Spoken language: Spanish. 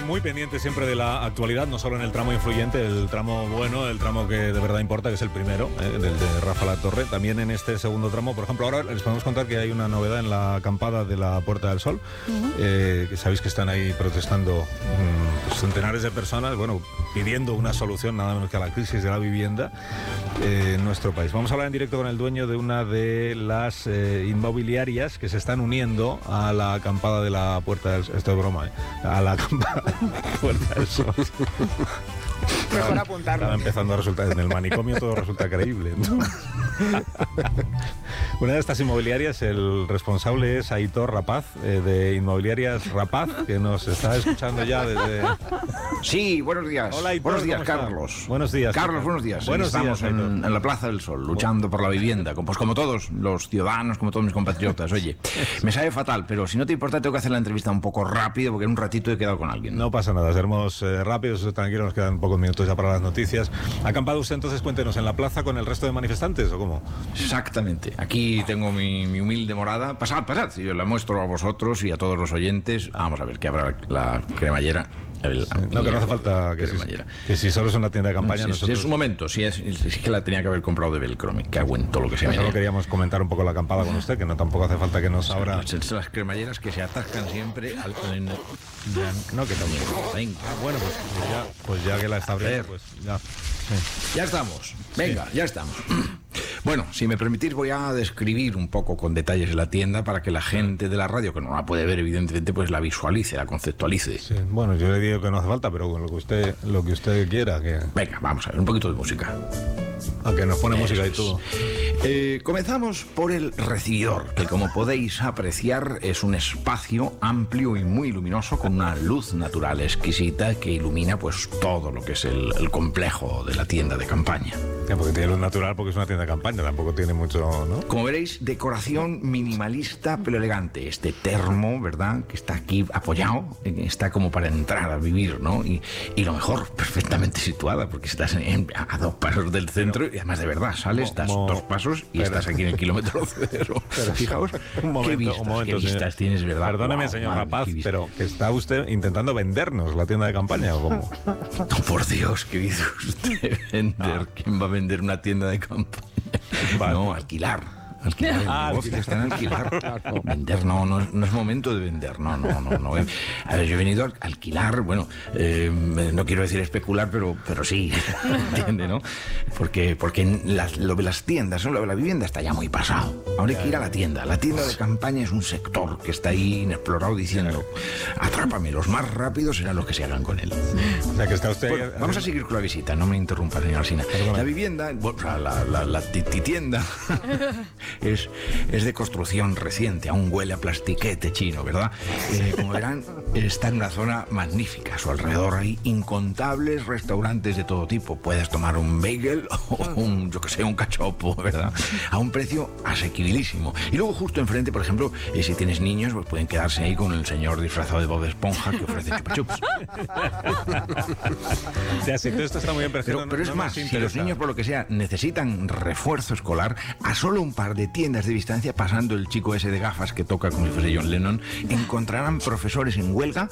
muy pendiente siempre de la actualidad, no solo en el tramo influyente, el tramo bueno, el tramo que de verdad importa, que es el primero, del de Rafa Latorre. También en este segundo tramo, por ejemplo, ahora les podemos contar que hay una novedad en la acampada de la Puerta del Sol, que sabéis que están ahí protestando centenares de personas, bueno, pidiendo una solución nada menos que a la crisis de la vivienda en nuestro país. Vamos a hablar en directo con el dueño de una de las inmobiliarias que se están uniendo a la acampada de la Puerta del Sol. Esto es broma, a la acampada de la Puerta del Sol. Mejor apuntarlo. Estaba empezando a resultar, en el manicomio todo resulta creíble, ¿no? Una de estas inmobiliarias, el responsable es Aitor Rapaz, de Inmobiliarias Rapaz, que nos está escuchando ya desde... Sí, buenos días. Hola, Aitor, buenos días, ¿cómo está? Carlos. Buenos días. Carlos, buenos días. Buenos Estamos días, en la Plaza del Sol, luchando por la vivienda, pues como todos los ciudadanos, como todos mis compatriotas. Oye, me sabe fatal, pero si no te importa, tengo que hacer la entrevista un poco rápido, porque en un ratito he quedado con alguien. No pasa nada, seremos rápidos, tranquilos, nos quedan pocos minutos ya para las noticias. ¿Ha acampado usted entonces, cuéntenos, en la plaza con el resto de manifestantes o cómo? Exactamente. Aquí tengo mi humilde morada. Pasad. Si yo la muestro a vosotros y a todos los oyentes. Vamos a ver que habrá la cremallera. No, que no hace falta que si solo es una tienda de campaña. Sí, nosotros... es un momento, sí, es que la tenía que haber comprado de Velcro, me cago en todo lo que se me Solo queríamos comentar un poco la acampada con usted, que no tampoco hace falta que nos abra... Las cremalleras que se atascan siempre No, que también. Venga. Bueno, pues ya que la está abriendo, pues ya. Sí. Ya estamos. Venga, ya estamos. Bueno, si me permitís voy a describir un poco con detalles la tienda para que la gente de la radio, que no la puede ver evidentemente, pues la visualice, la conceptualice. Sí, bueno, yo le digo que no hace falta, pero lo que usted quiera. Que... Venga, vamos a ver, un poquito de música. Aunque nos pone música y todo. Comenzamos por el recibidor, que como podéis apreciar es un espacio amplio y muy luminoso con una luz natural exquisita que ilumina pues todo lo que es el complejo de la tienda de campaña. Ya, porque tiene luz natural porque es una tienda de campaña, tampoco tiene mucho, ¿no? Como veréis, decoración minimalista pero elegante. Este termo, ¿verdad?, que está aquí apoyado, está como para entrar a vivir, ¿no? Y lo mejor, perfectamente situada, porque estás a 2 pasos del centro y además de verdad, sales, das 2 pasos y estás aquí en el kilómetro cero. Pero fijaos, qué vistas tienes, ¿verdad? Perdóneme, señor Rapaz, pero que está usted intentando vendernos la tienda de campaña, ¿o cómo? No, por Dios, ¿qué dice usted? ¿Vender? ¿Quién va a vender una tienda de campaña? Vale. No, alquilar. El negocio está en alquilar. Vender no es momento de vender. No. A ver, yo he venido a alquilar, bueno, no quiero decir especular, pero sí, ¿entiende, no? Porque lo de las tiendas, lo de la vivienda está ya muy pasado. Ahora hay que ir a la tienda. La tienda de campaña es un sector que está ahí inexplorado diciendo, atrápame, los más rápidos serán los que se hagan con él. O sea, que está usted... Bueno, vamos a seguir con la visita, no me interrumpa, señor Alsina. La vivienda, bueno, la tienda... Es de construcción reciente, aún huele a plastiquete chino, ¿verdad? Como verán, está en una zona magnífica. A su alrededor hay incontables restaurantes de todo tipo. Puedes tomar un bagel o un cachopo, ¿verdad? A un precio asequibilísimo. Y luego justo enfrente, por ejemplo, si tienes niños, pues pueden quedarse ahí con el señor disfrazado de Bob Esponja que ofrece chupa chups. Ya, sí, todo esto está muy bien, pero es más, si los niños por lo que sea necesitan refuerzo escolar, a solo un par de tiendas de distancia, pasando el chico ese de gafas que toca como si fuese John Lennon, encontrarán profesores en huelga